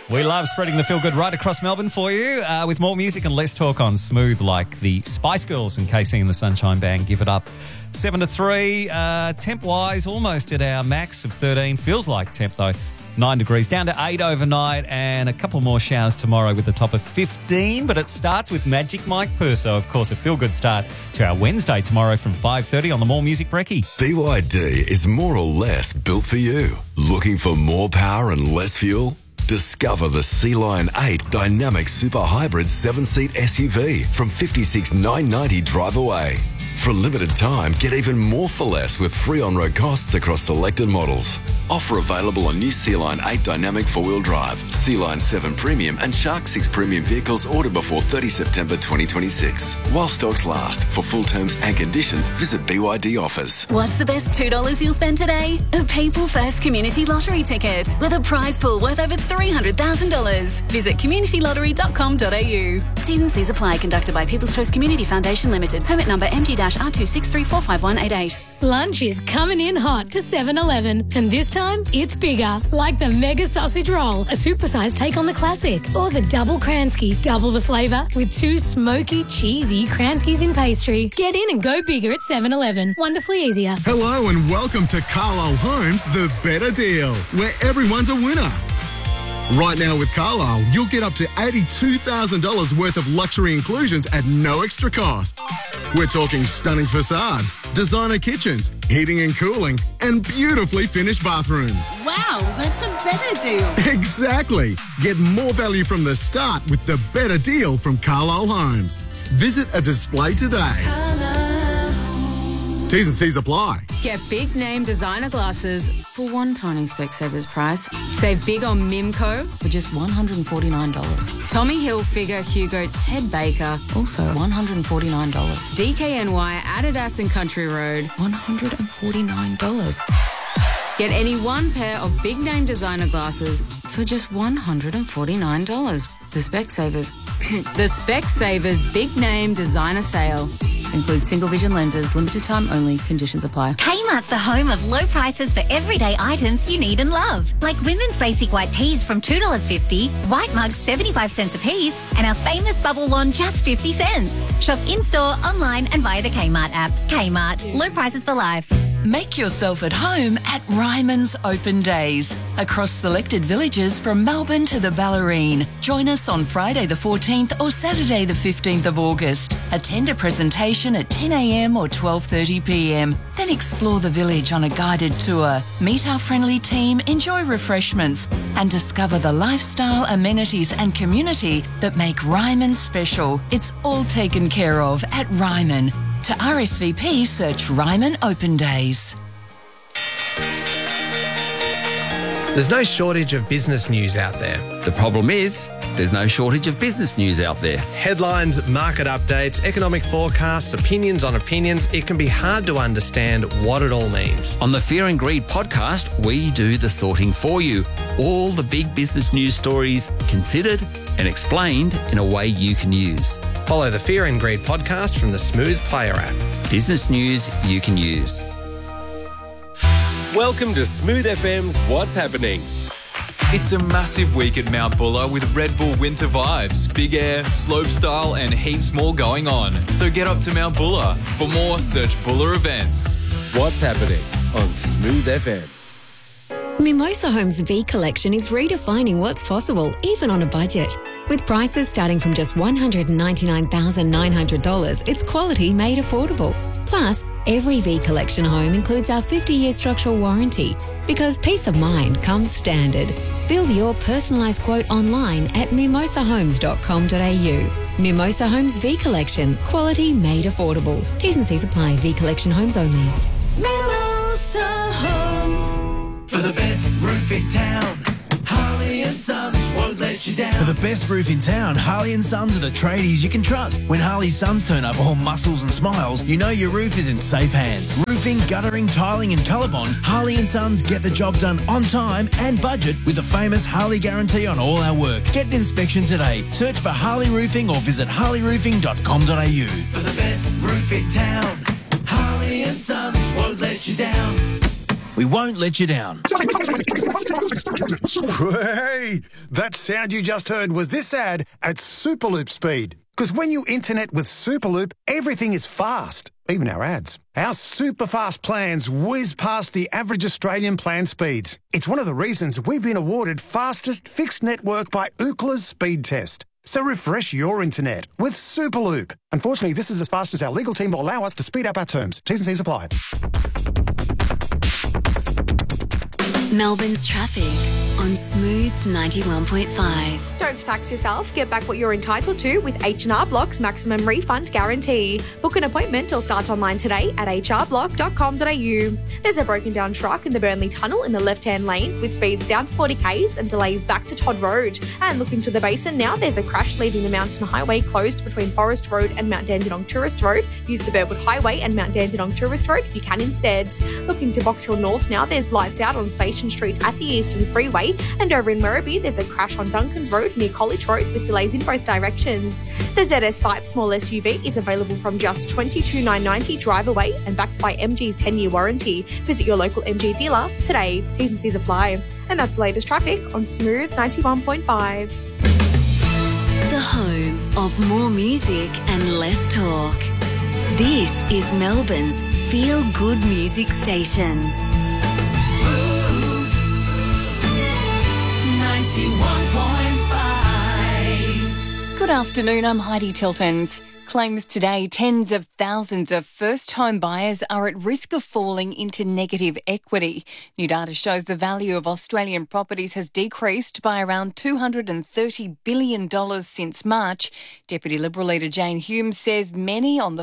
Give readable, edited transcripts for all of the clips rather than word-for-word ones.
We love spreading the feel-good right across Melbourne for you with more music and less talk on Smooth, like the Spice Girls and KC and the Sunshine Band. Give it up. 7 to 3. Temp-wise, almost at our max of 13. Feels like temp, though. 9 degrees, down to 8 overnight, and a couple more showers tomorrow with a top of 15. But it starts with Magic Mike Perso. Of course, a feel-good start to our Wednesday tomorrow from 5:30 on the More Music Brekkie. BYD is more or less built for you. Looking for more power and less fuel? Discover the Sea-Lion 8 Dynamic Super Hybrid 7-seat SUV from $56,990 drive away. For a limited time, get even more for less with free on-road costs across selected models. Offer available on new Sea-Lion 8 Dynamic 4-wheel drive, Sea-Lion 7 Premium and Shark 6 Premium vehicles ordered before 30 September 2026. While stocks last. For full terms and conditions, visit BYD offers. What's the best $2 you'll spend today? A People First Community Lottery ticket with a prize pool worth over $300,000. Visit communitylottery.com.au. T's and C's apply. Conducted by People's Choice Community Foundation Limited. Permit number MG-R263455188. Lunch is coming in hot to 7-Eleven, and this time it's bigger, like the Mega Sausage Roll, a supersized take on the classic, or the Double Kransky, double the flavour with 2 smoky, cheesy Kranskys in pastry. Get in and go bigger at 7-Eleven. Wonderfully easier. Hello and welcome to Carlisle Homes, the better deal, where everyone's a winner. Right now with Carlisle, you'll get up to $82,000 worth of luxury inclusions at no extra cost. We're talking stunning facades, designer kitchens, heating and cooling, and beautifully finished bathrooms. Wow, that's a better deal. Exactly. Get more value from the start with the better deal from Carlisle Homes. Visit a display today. T's and C's apply. Get big name designer glasses for one tiny Specsavers price. Save big on Mimco for just $149. Tommy Hilfiger, Hugo, Ted Baker, also $149. DKNY, Adidas and Country Road, $149. Get any one pair of big name designer glasses for just $149. The Specsavers Big Name Designer Sale. Includes single vision lenses, limited time only, conditions apply. Kmart's the home of low prices for everyday items you need and love. Like women's basic white tees from $2.50, white mugs 75 cents a piece, and our famous bubble wand just 50 cents. Shop in-store, online and via the Kmart app. Kmart, low prices for life. Make yourself at home at Ryman's Open Days. Across selected villages from Melbourne to the Ballerine. Join us on Friday the 14th or Saturday the 15th of August. Attend a presentation at 10 a.m. or 12:30 p.m. Then explore the village on a guided tour. Meet our friendly team, enjoy refreshments and discover the lifestyle, amenities and community that make Ryman special. It's all taken care of at Ryman. To RSVP, search Ryman Open Days. There's no shortage of business news out there. The problem is, there's no shortage of business news out there. Headlines, market updates, economic forecasts, opinions on opinions. It can be hard to understand what it all means. On the Fear and Greed podcast, we do the sorting for you. All the big business news stories considered and explained in a way you can use. Follow the Fear and Greed podcast from the Smooth Player app. Business news you can use. Welcome to Smooth FM's What's Happening. It's a massive week at Mount Buller with Red Bull winter vibes, big air, slopestyle and heaps more going on. So get up to Mount Buller. For more, search Buller Events. What's Happening on Smooth FM. Mimosa Homes V Collection is redefining what's possible, even on a budget. With prices starting from just $199,900, it's quality made affordable. Plus, every V Collection home includes our 50-year structural warranty, because peace of mind comes standard. Build your personalised quote online at mimosahomes.com.au. Mimosa Homes V Collection, quality made affordable. T's and C's apply. V Collection homes only. Mimosa Homes. For the best roof in town, Harley and Sons won't let you down. For the best roof in town, Harley and Sons are the tradies you can trust. When Harley Sons turn up all muscles and smiles, you know your roof is in safe hands. Roofing, guttering, tiling and colour bond, Harley and Sons get the job done on time and budget with the famous Harley guarantee on all our work. Get an inspection today. Search for Harley Roofing or visit harleyroofing.com.au. For the best roof in town, Harley and Sons won't let you down. We won't let you down. Hey, that sound you just heard was this ad at Superloop speed. Because when you internet with Superloop, everything is fast, even our ads. Our super fast plans whiz past the average Australian plan speeds. It's one of the reasons we've been awarded fastest fixed network by Ookla's speed test. So refresh your internet with Superloop. Unfortunately, this is as fast as our legal team will allow us to speed up our terms. T's and C's apply. Melbourne's traffic on Smooth 91.5. Don't tax yourself. Get back what you're entitled to with H&R Block's maximum refund guarantee. Book an appointment or start online today at hrblock.com.au. There's a broken down truck in the Burnley Tunnel in the left-hand lane with speeds down to 40 k's and delays back to Todd Road. And looking to the basin now, there's a crash leaving the Mountain Highway closed between Forest Road and Mount Dandenong Tourist Road. Use the Burwood Highway and Mount Dandenong Tourist Road if you can instead. Looking to Box Hill North now, there's lights out on Station Street at the Eastern Freeway, and over in Werribee there's a crash on Duncan's Road near College Road with delays in both directions. The ZS5 small SUV is available from just $22,990 drive away and backed by MG's 10-year warranty. Visit your local MG dealer today. T's and C's apply. And that's the latest traffic on Smooth 91.5. The home of more music and less talk. This is Melbourne's feel-good music station. 91.5. Good afternoon, I'm Heidi Tiltons. Claims today tens of thousands of first-home buyers are at risk of falling into negative equity. New data shows the value of Australian properties has decreased by around $230 billion since March. Deputy Liberal leader Jane Hume says many on the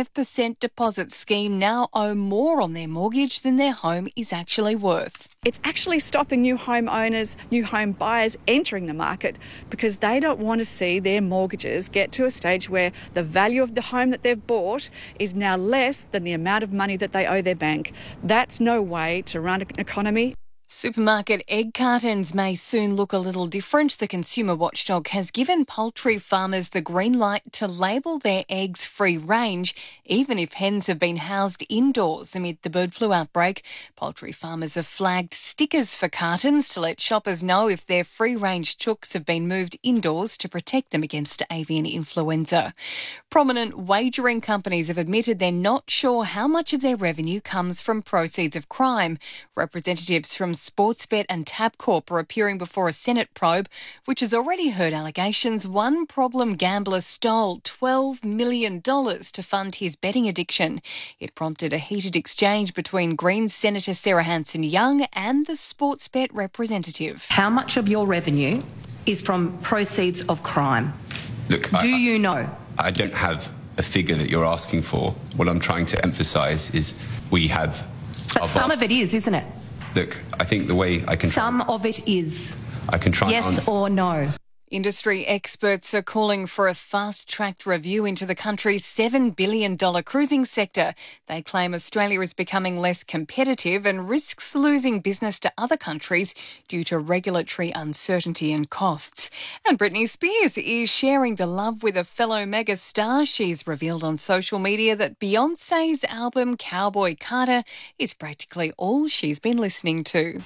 5% deposit scheme now owe more on their mortgage than their home is actually worth. It's actually stopping new home owners, new home buyers entering the market because they don't want to see their mortgages get to a stage where the value of the home that they've bought is now less than the amount of money that they owe their bank. That's no way to run an economy. Supermarket egg cartons may soon look a little different. The consumer watchdog has given poultry farmers the green light to label their eggs free range, even if hens have been housed indoors amid the bird flu outbreak. Poultry farmers have flagged stickers for cartons to let shoppers know if their free range chooks have been moved indoors to protect them against avian influenza. Prominent wagering companies have admitted they're not sure how much of their revenue comes from proceeds of crime. Representatives from Sportsbet and Tabcorp are appearing before a Senate probe, which has already heard allegations one problem gambler stole $12 million to fund his betting addiction. It prompted a heated exchange between Greens Senator Sarah Hanson-Young and the Sportsbet representative. How much of your revenue is from proceeds of crime? Look, Do you know? I don't have a figure that you're asking for. What I'm trying to emphasise is we have... But some of it is, isn't it? Look, I think the way I can... Some of it is. I can try Yes or no? Industry experts are calling for a fast-tracked review into the country's $7 billion cruising sector. They claim Australia is becoming less competitive and risks losing business to other countries due to regulatory uncertainty and costs. And Britney Spears is sharing the love with a fellow mega star. She's revealed on social media that Beyoncé's album Cowboy Carter is practically all she's been listening to.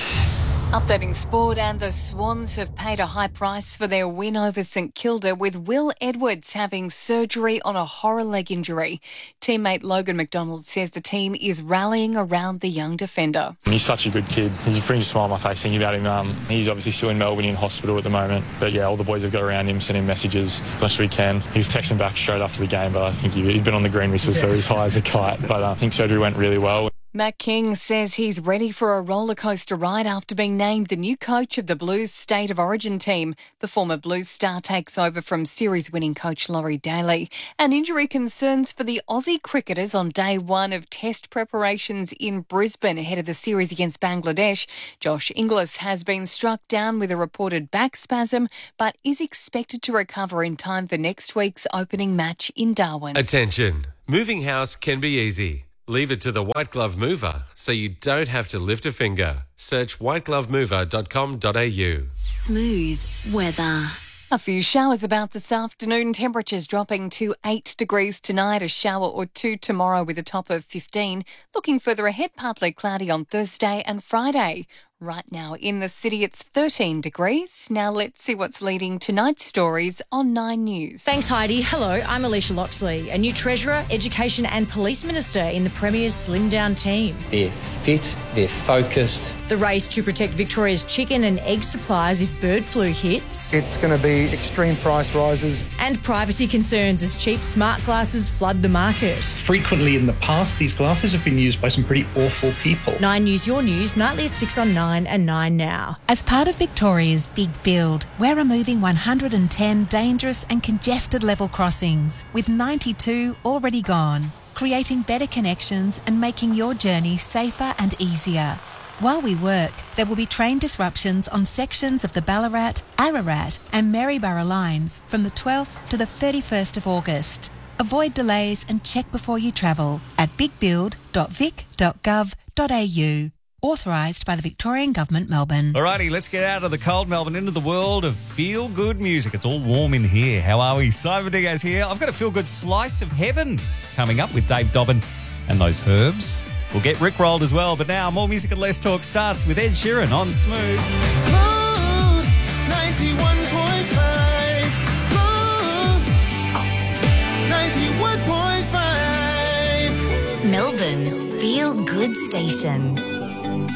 Updating sport, and the Swans have paid a high price for their win over St Kilda, with Will Edwards having surgery on a horror leg injury. Teammate Logan McDonald says the team is rallying around the young defender. He's such a good kid. He brings a smile on my face thinking about him. He's obviously still in Melbourne in hospital at the moment. But yeah, all the boys have got around him, sending messages as much as we can. He was texting back straight after the game, but I think he'd been on the green whistle, so he was high as a kite. But I think surgery went really well. Matt King says he's ready for a rollercoaster ride after being named the new coach of the Blues State of Origin team. The former Blues star takes over from series-winning coach Laurie Daly. And injury concerns for the Aussie cricketers on day one of test preparations in Brisbane ahead of the series against Bangladesh. Josh Inglis has been struck down with a reported back spasm, but is expected to recover in time for next week's opening match in Darwin. Attention, moving house can be easy. Leave it to the White Glove Mover so you don't have to lift a finger. Search whiteglovemover.com.au. Smooth weather. A few showers about this afternoon, temperatures dropping to 8 degrees tonight, a shower or two tomorrow with a top of 15. Looking further ahead, partly cloudy on Thursday and Friday. Right now in the city, it's 13 degrees. Now let's see what's leading tonight's stories on 9 News. Thanks, Heidi. Hello, I'm Alicia Loxley, a new Treasurer, Education and Police Minister in the Premier's Slim Down team. They're fit, they're focused. The race to protect Victoria's chicken and egg supplies if bird flu hits. It's going to be extreme price rises. And privacy concerns as cheap smart glasses flood the market. Frequently in the past, these glasses have been used by some pretty awful people. 9 News, your news, nightly at 6 on 9 and 9 now. As part of Victoria's Big Build, we're removing 110 dangerous and congested level crossings, with 92 already gone, creating better connections and making your journey safer and easier. While we work, there will be train disruptions on sections of the Ballarat, Ararat and Maryborough lines from the 12th to the 31st of August. Avoid delays and check before you travel at bigbuild.vic.gov.au. Authorised by the Victorian Government, Melbourne. Alrighty, let's get out of the cold Melbourne into the world of feel-good music. It's all warm in here. How are we? Simon Diaz here. I've got a feel-good slice of heaven coming up with Dave Dobbin and those herbs. We'll get rickrolled as well, but now more music and less talk starts with Ed Sheeran on Smooth. Smooth 91.5. Smooth 91.5. Melbourne's feel-good station.